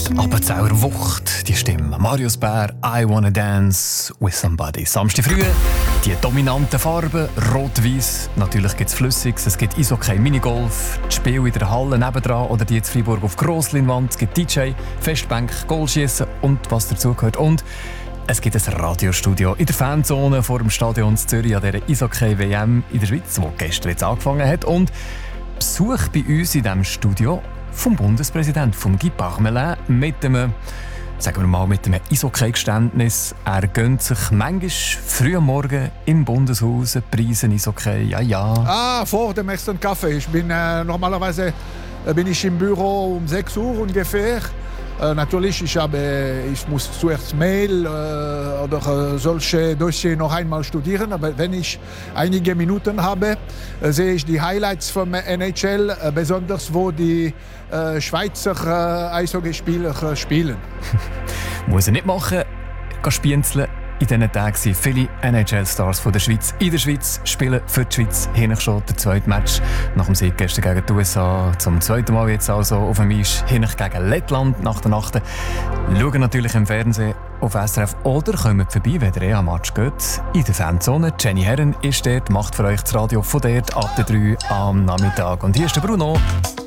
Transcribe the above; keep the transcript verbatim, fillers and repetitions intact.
Appenzauer Wucht, die Stimme. Marius Bär, I Wanna Dance with Somebody. Samstag früh, die dominanten Farben, rot-weiß. Natürlich gibt es Flüssiges, es gibt Eishockey, Minigolf, das Spiel in der Halle nebendran oder die in Freiburg auf Grossleinwand. Es gibt D J, Festbank, Goalschiessen und was dazugehört. Und es gibt ein Radiostudio in der Fanzone vor dem Stadion in Zürich an dieser Eishockey-W M in der Schweiz, die gestern jetzt angefangen hat. Und Besuch bei uns in diesem Studio vom Bundespräsidenten, vom Guy Parmelin, mit einem, sagen wir mal, mit einem Eishockey-Geständnis. Er gönnt sich manchmal früh am Morgen im Bundeshaus Preise Eishockey. Ja, ja. Ah, vor dem ersten Kaffee. Ich bin äh, normalerweise äh, bin ich im Büro um sechs Uhr ungefähr. Äh, natürlich, ich, habe, ich muss zuerst Mail äh, oder äh, solche Dossier noch einmal studieren. Aber wenn ich einige Minuten habe, äh, sehe ich die Highlights vom N H L, äh, besonders wo die äh, Schweizer äh, Eishockeyspieler äh, spielen. Muss er nicht machen, gehen spienzeln. In diesen Tagen sind viele N H L-Stars von der Schweiz in der Schweiz spielen für die Schweiz. Hier schon der zweite Match nach dem Sieg gestern gegen die U S A. Zum zweiten Mal jetzt also auf dem Eis hin gegen Lettland nach der Nacht. Schauen natürlich im Fernsehen auf S R F oder kommt vorbei, wenn der E A-Match geht. In der Fanzone. Jenny Herren ist dort, macht für euch das Radio von dort ab der drei am Nachmittag. Und hier ist der Bruno.